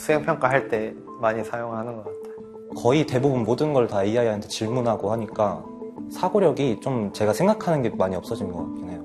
수행평가 할 때 많이 사용하는 것 같아요. 거의 대부분 모든 걸 다 AI한테 질문하고 하니까 사고력이 좀 제가 생각하는 게 많이 없어진 것 같긴 해요.